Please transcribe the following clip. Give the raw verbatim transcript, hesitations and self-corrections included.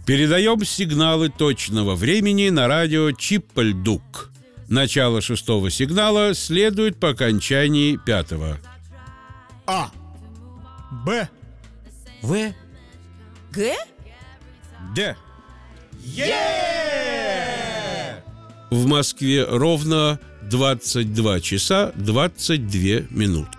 Передаем сигналы точного времени на радио Чиппальдук. Начало шестого сигнала следует по окончании пятого. А. Б. В. Г? Д. Е! В Москве ровно двадцать два часа двадцать две минутки.